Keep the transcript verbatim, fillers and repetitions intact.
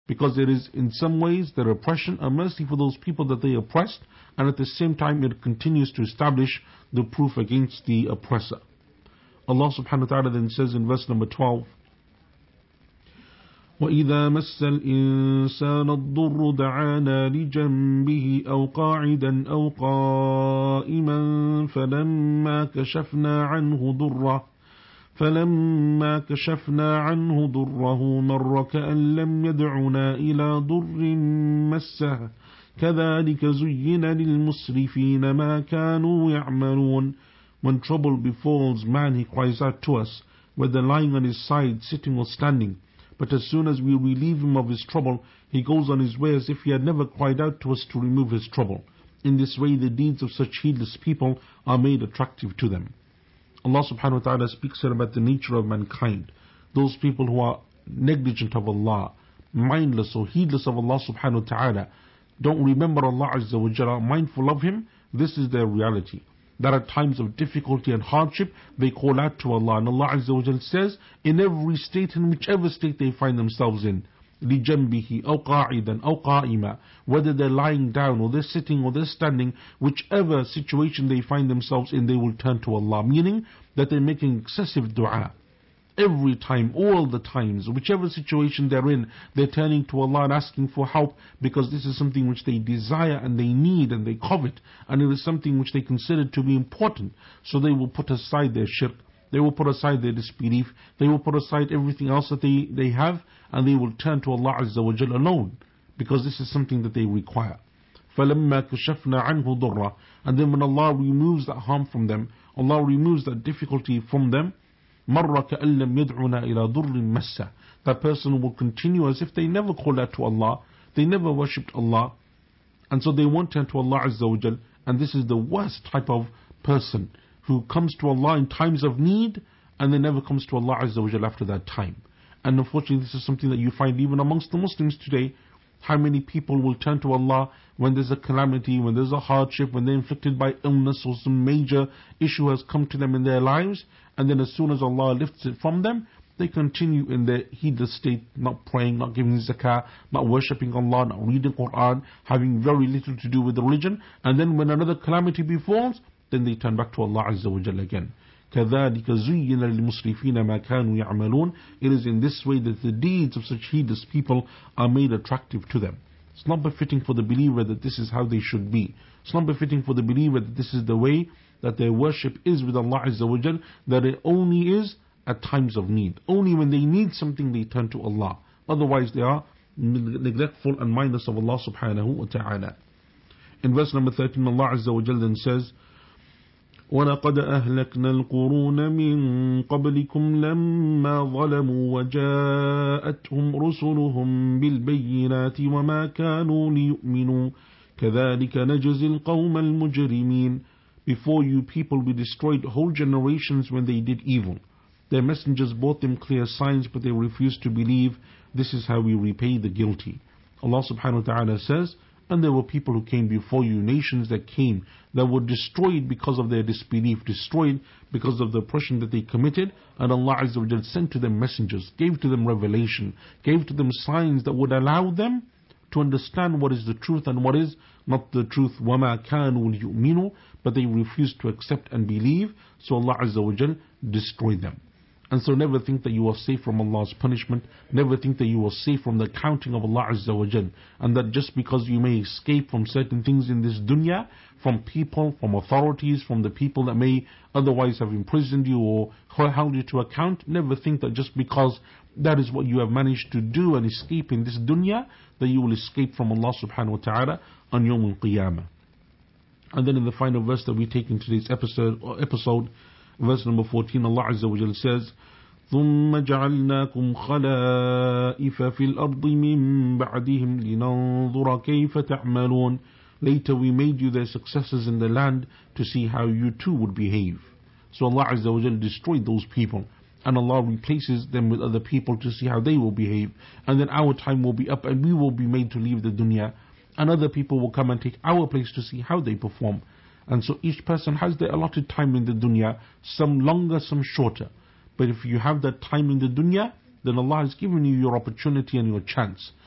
because it is in some ways their oppression a mercy for those people that they oppressed, and at the same time it continues to establish the proof against the oppressor. Allah subhanahu wa ta'ala then says in verse number twelve, وَإِذَا مَسَّ الْإِنسَانَ الضُّرُّ دَعَانَا لِجَنبِهِ أَوْ قَاعِدًا أَوْ قَائِمًا فَلَمَّا كَشَفْنَا عَنْهُ ضُرَّهُ فَلَمَّا كَشَفْنَا عَنْهُ ضُرَّهُ مَرَّ كَأَن لَّمْ يَدْعُنَا إِلَى ضُرٍّ مَسَّهُ كَذَلِكَ زُيِّنَ لِلْمُسْرِفِينَ مَا كَانُوا يَعْمَلُونَ. When trouble befalls man, he cries out to us, whether lying on his side, sitting or standing. But as soon as we relieve him of his trouble, he goes on his way as if he had never cried out to us to remove his trouble. In this way, the deeds of such heedless people are made attractive to them. Allah subhanahu wa ta'ala speaks here about the nature of mankind. Those people who are negligent of Allah, mindless or heedless of Allah subhanahu wa ta'ala, don't remember Allah azza wa jalla, mindful of Him. This is their reality. That at times of difficulty and hardship, they call out to Allah. And Allah azza wa jalla says, in every state, in whichever state they find themselves in, لِجَنْبِهِ أَوْ قَاعِدًا أَوْ قَائِمًا, whether they're lying down or they're sitting or they're standing, whichever situation they find themselves in, they will turn to Allah. Meaning that they're making excessive dua. Every time, all the times, whichever situation they're in, they're turning to Allah and asking for help, because this is something which they desire and they need and they covet, and it is something which they consider to be important. So they will put aside their shirk, they will put aside their disbelief, they will put aside everything else that they, they have, and they will turn to Allah Azza wa Jalla alone, because this is something that they require. فَلَمَّا كَشَفْنَا عَنْهُ ضُرَّهُ, and then when Allah removes that harm from them, Allah removes that difficulty from them, مَرَّ كَأَن لَّمْ يَدْعُنَا إِلَى ضُرٍّ مَسَّهُ, that person will continue as if they never called out to Allah, they never worshipped Allah, and so they won't turn to Allah Azza wa Jal. And this is the worst type of person, who comes to Allah in times of need and then never comes to Allah Azza wa Jal after that time. And unfortunately, this is something that you find even amongst the Muslims today. How many people will turn to Allah when there's a calamity, when there's a hardship, when they're inflicted by illness or some major issue has come to them in their lives, and then as soon as Allah lifts it from them, they continue in their heedless state, not praying, not giving zakah, not worshipping Allah, not reading Quran, having very little to do with the religion, and then when another calamity befalls, then they turn back to Allah Azza wa Jalla again. كَذَلِكَ زُيِّنَ لِلْمُسْرِفِينَ مَا كَانُوا يَعْمَلُونَ. It is in this way that the deeds of such heedless people are made attractive to them. It's not befitting for the believer that this is how they should be. It's not befitting for the believer that this is the way that their worship is with Allah Azza wa Jal, that it only is at times of need. Only when they need something they turn to Allah. Otherwise they are neglectful and mindless of Allah subhanahu wa ta'ala. In verse number thirteen, Allah Azza wa Jal then says, وَلَقَدْ أَهْلَكْنَا الْقُرُونَ مِنْ قَبْلِكُمْ لَمَّا ظَلَمُوا وَجَاءَتْهُمْ رُسُلُهُمْ بِالْبَيِّنَاتِ وَمَا كَانُوا لِيُؤْمِنُوا كَذَلِكَ نَجْزِي الْقَوْمَ الْمُجْرِمِينَ. Before you, people we destroyed whole generations when they did evil. Their messengers brought them clear signs, but they refused to believe. This is how we repay the guilty. Allah subhanahu wa ta'ala says, and there were people who came before you, nations that came, that were destroyed because of their disbelief, destroyed because of the oppression that they committed, and Allah Azza wa Jal sent to them messengers, gave to them revelation, gave to them signs that would allow them to understand what is the truth and what is not the truth. وَمَا كَانُوا لِيُؤْمِنُوا, but they refused to accept and believe, so Allah Azza wa Jal destroyed them. And so never think that you are safe from Allah's punishment. Never think that you are safe from the counting of Allah Azza wa Jal. And that just because you may escape from certain things in this dunya, from people, from authorities, from the people that may otherwise have imprisoned you or held you to account, never think that just because that is what you have managed to do and escape in this dunya, that you will escape from Allah subhanahu wa ta'ala on Yawm al-Qiyamah. And then in the final verse that we take in today's episode, or episode verse number fourteen, Allah Azza wa Jal says, ثُمَّ جَعَلْنَاكُمْ خَلَائِفَ فِي الْأَرْضِ مِنْ بَعْدِهِمْ لِنَنْظُرَ كَيْفَ تَعْمَلُونَ. Later we made you their successors in the land to see how you too would behave. So Allah Azza wa Jal destroyed those people, and Allah replaces them with other people to see how they will behave. And then our time will be up and we will be made to leave the dunya, and other people will come and take our place to see how they perform. And so each person has their allotted time in the dunya, some longer, some shorter. But if you have that time in the dunya, then Allah has given you your opportunity and your chance.